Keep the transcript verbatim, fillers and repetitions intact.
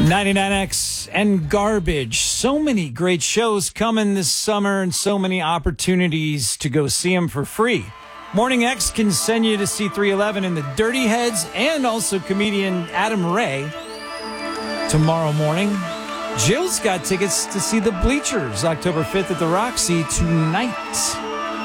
ninety-nine X and Garbage. So many great shows coming this summer and so many opportunities to go see them for free. Morning X can send you to see three eleven and the Dirty Heads and also comedian Adam Ray tomorrow morning. Jill's got tickets to see the Bleachers October fifth at the Roxy tonight.